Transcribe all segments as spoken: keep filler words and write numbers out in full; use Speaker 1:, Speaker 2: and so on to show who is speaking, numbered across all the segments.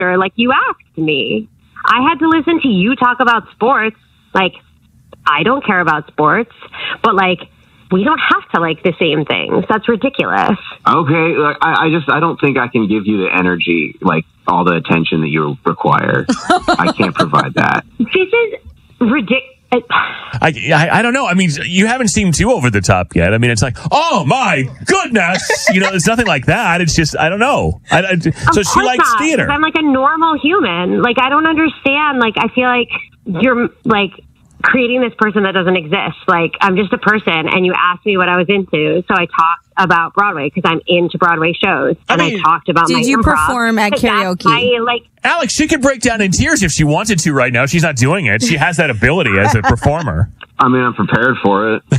Speaker 1: character. Like, you asked me. I had to listen to you talk about sports. Like, I don't care about sports, but like, we don't have to like the same things. That's ridiculous.
Speaker 2: Okay, like, I, I just I don't think I can give you the energy, like all the attention that you require. I can't provide that.
Speaker 1: This is ridiculous.
Speaker 3: I, I I don't know. I mean, you haven't seemed too over the top yet. I mean, it's like, oh my goodness, you know, it's nothing like that. It's just, I don't know. I, I, so she likes
Speaker 1: not,
Speaker 3: theater.
Speaker 1: I'm like a normal human. Like, I don't understand. Like, I feel like you're like creating this person that doesn't exist. Like, I'm just a person, and you asked me what I was into, so I talked about Broadway because I'm into Broadway shows, and I, mean, I talked about
Speaker 4: did
Speaker 1: my
Speaker 4: you
Speaker 1: improv.
Speaker 4: perform at karaoke?
Speaker 1: I, like,
Speaker 3: Alex, she could break down in tears if she wanted to right now. She's not doing it. She has that ability as a performer.
Speaker 2: I mean, I'm prepared for it.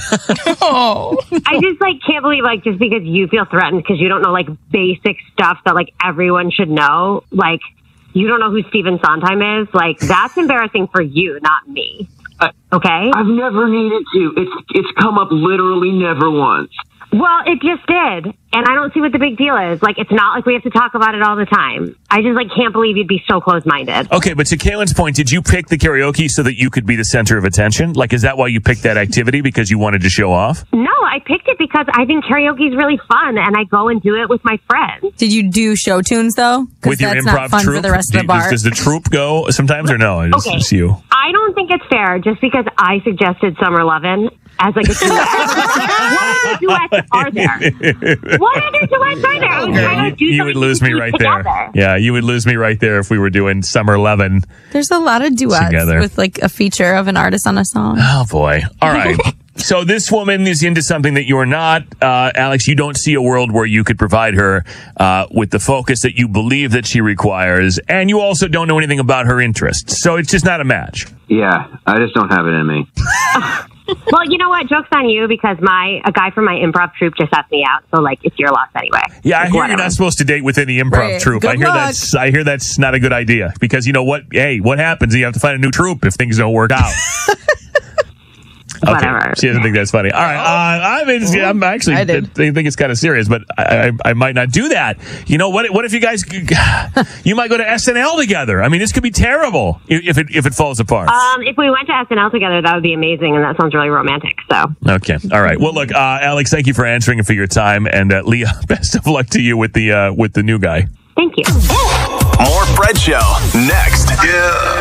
Speaker 1: Oh. I just like can't believe like just because you feel threatened because you don't know like basic stuff that like everyone should know. Like, you don't know who Stephen Sondheim is. Like, that's embarrassing for you, not me. Okay?
Speaker 2: I've never needed to. It's it's come up literally never once.
Speaker 1: Well, it just did. And I don't see what the big deal is. Like, it's not like we have to talk about it all the time. I just, like, can't believe you'd be so close-minded.
Speaker 3: Okay, but to Kaylin's point, did you pick the karaoke so that you could be the center of attention? Like, is that why you picked that activity? Because you wanted to show off?
Speaker 1: No, I picked it because I think karaoke is really fun, and I go and do it with my friends.
Speaker 4: Did you do show tunes, though?
Speaker 3: With your
Speaker 4: that's
Speaker 3: improv
Speaker 4: not fun
Speaker 3: troupe?
Speaker 4: for the rest
Speaker 3: Do,
Speaker 4: of the bar.
Speaker 3: Does, does the troupe go sometimes or no? It's
Speaker 1: okay.
Speaker 3: just you.
Speaker 1: I don't think it's fair just because I suggested Summer Lovin' as like a duet. What other duets are there? What other duets are there? I was
Speaker 3: Okay.
Speaker 1: trying to do
Speaker 3: You would lose me right
Speaker 1: together.
Speaker 3: there. Yeah, you would lose me right there if we were doing Summer Lovin'.
Speaker 4: There's a lot of duets
Speaker 3: Together.
Speaker 4: with like a feature of an artist on a song.
Speaker 3: Oh, boy. All right. So this woman is into something that you're not. Uh, Alex, you don't see a world where you could provide her uh, with the focus that you believe that she requires, and you also don't know anything about her interests. So it's just not a match.
Speaker 2: Yeah, I just don't have it in me.
Speaker 1: Well, you know what? Joke's on you because my a guy from my improv troupe just asked me out. So, like, it's your loss anyway.
Speaker 3: Yeah, I
Speaker 1: like,
Speaker 3: hear
Speaker 1: whatever.
Speaker 3: you're not supposed to date within the improv
Speaker 4: Right.
Speaker 3: troupe.
Speaker 4: Good
Speaker 3: I hear
Speaker 4: luck.
Speaker 3: that's I hear that's not a good idea because you know what? Hey, what happens? You have to find a new troupe if things don't work out. Okay.
Speaker 1: Whatever.
Speaker 3: She doesn't think that's funny. All right. Uh, I mean, I'm actually,
Speaker 4: I
Speaker 3: I,
Speaker 4: did.
Speaker 3: think it's kind of serious, but I, I, I might not do that. You know, what What if you guys, you might go to S N L together? I mean, this could be terrible if it if it falls apart.
Speaker 1: Um, if we went to S N L together, that would be amazing, and that sounds really romantic. So,
Speaker 3: Okay. All right. Well, look, uh, Alex, thank you for answering and for your time. And uh, Leah, best of luck to you with the uh, with the new guy.
Speaker 1: thank you.
Speaker 5: More Fred Show next. Yeah.